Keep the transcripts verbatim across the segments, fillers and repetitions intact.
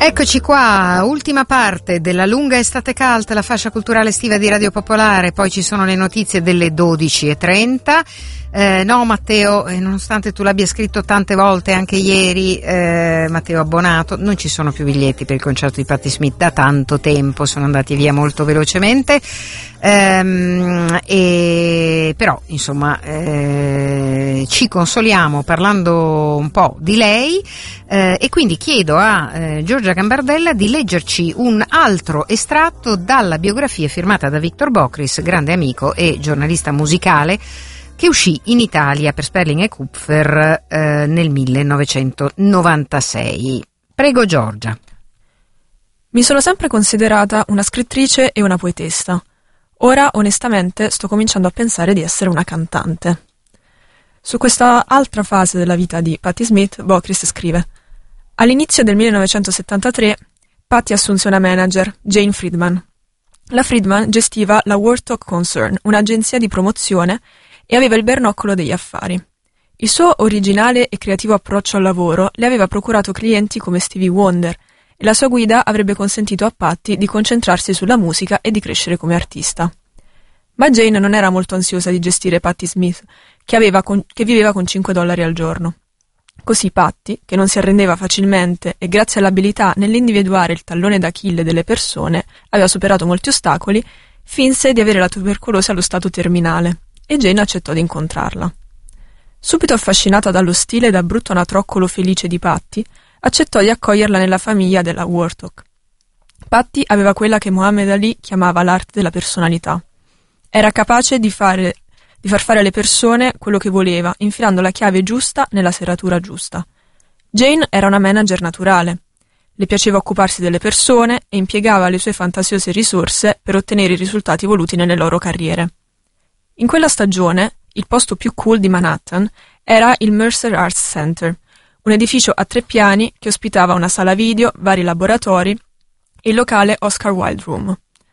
Eccoci qua, ultima parte della lunga estate cult, la fascia culturale estiva di Radio Popolare, poi ci sono le notizie delle dodici e trenta. Eh, no Matteo, eh, nonostante tu l'abbia scritto tante volte anche ieri, eh, Matteo Abbonato, non ci sono più biglietti per il concerto di Patti Smith da tanto tempo, sono andati via molto velocemente, ehm, e però insomma eh, ci consoliamo parlando un po' di lei, eh, e quindi chiedo a eh, Giorgia Gambardella di leggerci un altro estratto dalla biografia firmata da Victor Bockris, grande amico e giornalista musicale, che uscì in Italia per Sperling e Kupfer eh, nel millenovecentonovantasei. Prego Giorgia. Mi sono sempre considerata una scrittrice e una poetessa. Ora, onestamente, sto cominciando a pensare di essere una cantante. Su questa altra fase della vita di Patti Smith, Bockris scrive: all'inizio del millenovecentosettantatré, Patti assunse una manager, Jane Friedman. La Friedman gestiva la World Talk Concern, un'agenzia di promozione, e aveva il bernoccolo degli affari. Il suo originale e creativo approccio al lavoro le aveva procurato clienti come Stevie Wonder, e la sua guida avrebbe consentito a Patti di concentrarsi sulla musica e di crescere come artista. Ma Jane non era molto ansiosa di gestire Patti Smith, che, aveva con, che viveva con cinque dollari al giorno. Così Patti, che non si arrendeva facilmente e grazie all'abilità nell'individuare il tallone d'Achille delle persone aveva superato molti ostacoli, finse di avere la tubercolosi allo stato terminale, e Jane accettò di incontrarla. Subito affascinata dallo stile e dal brutto anatroccolo felice di Patti, accettò di accoglierla nella famiglia della Warthog. Patti aveva quella che Muhammad Ali chiamava l'arte della personalità. Era capace di, fare, di far fare alle persone quello che voleva, infilando la chiave giusta nella serratura giusta. Jane era una manager naturale. Le piaceva occuparsi delle persone e impiegava le sue fantasiose risorse per ottenere i risultati voluti nelle loro carriere. In quella stagione, il posto più cool di Manhattan era il Mercer Arts Center, un edificio a tre piani che ospitava una sala video, vari laboratori e il locale Oscar Wilde Room.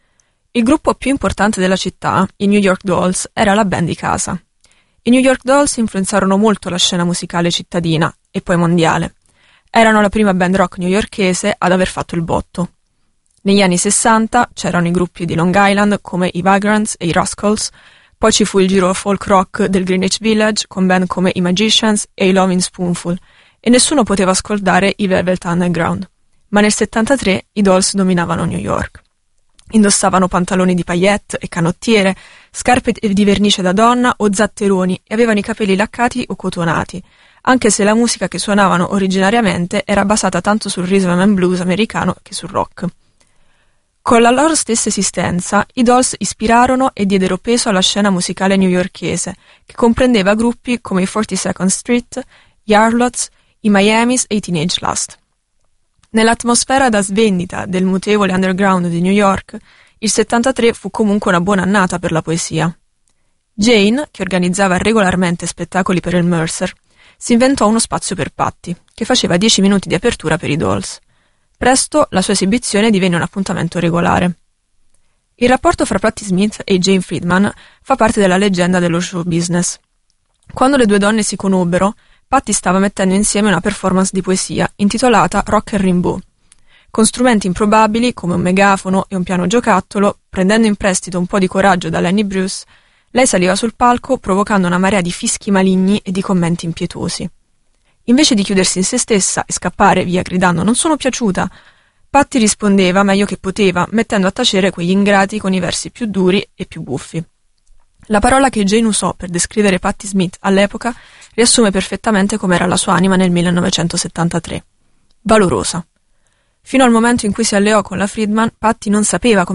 Il gruppo più importante della città, i New York Dolls, era la band di casa. I New York Dolls influenzarono molto la scena musicale cittadina e poi mondiale. Erano la prima band rock newyorkese ad aver fatto il botto. Negli anni sessanta c'erano i gruppi di Long Island come i Vagrants e i Rascals. Poi ci fu il giro folk rock del Greenwich Village con band come i Magicians e i Lovin' Spoonful, e nessuno poteva scordare i Velvet Underground. Ma nel settantatré i Dolls dominavano New York. Indossavano pantaloni di paillette e canottiere, scarpe di vernice da donna o zatteroni e avevano i capelli laccati o cotonati, anche se la musica che suonavano originariamente era basata tanto sul rhythm and blues americano che sul rock. Con la loro stessa esistenza, i Dolls ispirarono e diedero peso alla scena musicale newyorkese, che comprendeva gruppi come i forty-second Street, gli Harlots, i Miamis e i Teenage Lust. Nell'atmosfera da svendita del mutevole underground di New York, il settantatré fu comunque una buona annata per la poesia. Jane, che organizzava regolarmente spettacoli per il Mercer, si inventò uno spazio per Patti, che faceva dieci minuti di apertura per i Dolls. Presto la sua esibizione divenne un appuntamento regolare. Il rapporto fra Patti Smith e Jane Friedman fa parte della leggenda dello show business. Quando le due donne si conobbero, Patti stava mettendo insieme una performance di poesia intitolata Rock and Rimbaud. Con strumenti improbabili come un megafono e un piano giocattolo, prendendo in prestito un po' di coraggio da Lenny Bruce, lei saliva sul palco provocando una marea di fischi maligni e di commenti impietosi. Invece di chiudersi in se stessa e scappare via gridando «Non sono piaciuta», Patti rispondeva meglio che poteva, mettendo a tacere quegli ingrati con i versi più duri e più buffi. La parola che Jane usò per descrivere Patti Smith all'epoca riassume perfettamente com'era la sua anima nel millenovecentosettantatré. Valorosa. Fino al momento in cui si alleò con la Friedman, Patti non sapeva come